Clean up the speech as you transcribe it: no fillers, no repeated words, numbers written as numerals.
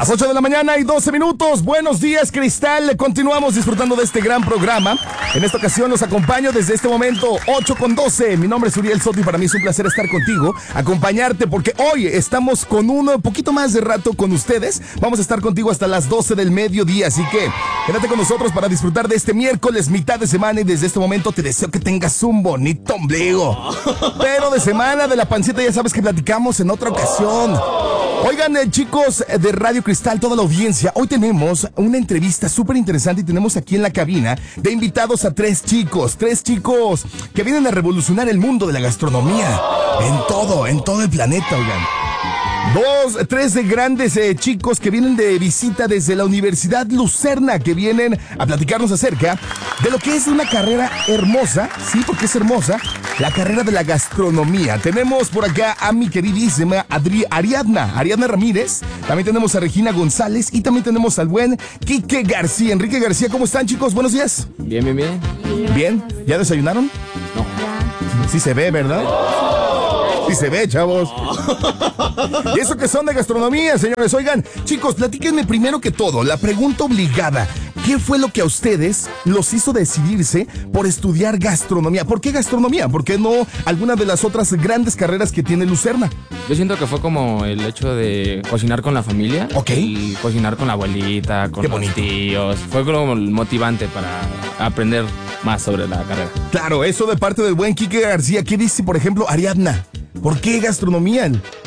Las 8 de la mañana y 12 minutos. Buenos días, Cristal. Continuamos disfrutando de este gran programa. En esta ocasión los acompaño desde este momento, 8:12. Mi nombre es Uriel Soto y para mí es un placer estar contigo, acompañarte, porque hoy estamos con un poquito más de rato con ustedes. Vamos a estar contigo hasta las 12 del mediodía, así que quédate con nosotros para disfrutar de este miércoles, mitad de semana, y desde este momento te deseo que tengas un bonito ombligo. Pero de semana, de la pancita, ya sabes que platicamos en otra ocasión. Oigan, chicos de Radio Cristal, toda la audiencia, hoy tenemos una entrevista súper interesante y tenemos aquí en la cabina de invitados a tres chicos que vienen a revolucionar el mundo de la gastronomía en todo el planeta, oigan. Tres de grandes chicos que vienen de visita desde la Universidad Lucerna, que vienen a platicarnos acerca de lo que es una carrera hermosa, sí, porque es hermosa, la carrera de la gastronomía. Tenemos por acá a mi queridísima Ariadna Ramírez, también tenemos a Regina González y también tenemos al buen Quique García. Enrique García, ¿cómo están, chicos? Buenos días. Bien. ¿Bien? ¿Ya desayunaron? No. Sí se ve, ¿verdad? Sí se ve, chavos. Y eso que son de gastronomía, señores. Oigan, chicos, platíquenme primero que todo, la pregunta obligada. ¿Qué fue lo que a ustedes los hizo decidirse por estudiar gastronomía? ¿Por qué gastronomía? ¿Por qué no alguna de las otras grandes carreras que tiene Lucerna? Yo siento que fue como el hecho de cocinar con la familia. Ok. Y cocinar con la abuelita, con los tíos. Fue como el motivante para aprender más sobre la carrera. Claro, eso de parte del buen Quique García. ¿Qué dice, por ejemplo, Ariadna? ¿Por qué gastronomía?